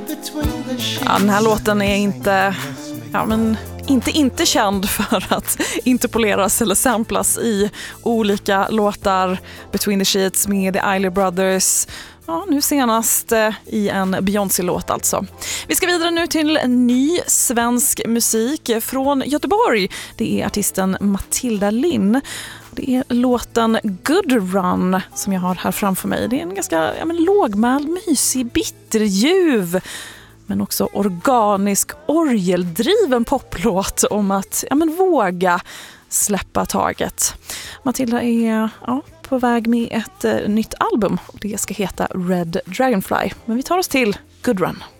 Ja, den här låten är inte känd för att interpoleras eller samplas i olika låtar. Between the Sheets med The Isley Brothers. Ja, nu senast i en Beyoncé-låt alltså. Vi ska vidare nu till ny svensk musik från Göteborg. Det är artisten Matilda Linn. Det är låten Good Run som jag har här framför mig. Det är en ganska lågmäld, mysig, bitterljuv men också organisk, orgeldriven poplåt om att våga släppa taget. Matilda är på väg med ett nytt album och det ska heta Red Dragonfly. Men vi tar oss till Good Run.